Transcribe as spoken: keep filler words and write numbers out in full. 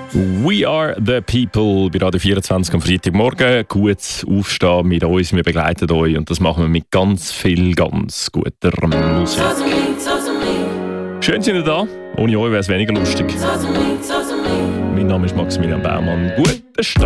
We are the people bei Radio vierundzwanzig am Freitagmorgen. Gutes Aufstehen mit uns, wir begleiten euch und das machen wir mit ganz viel, ganz guter Musik. Schön sind ihr da, ohne euch wäre es weniger lustig. Mein Name ist Maximilian Baumann. Guten Start.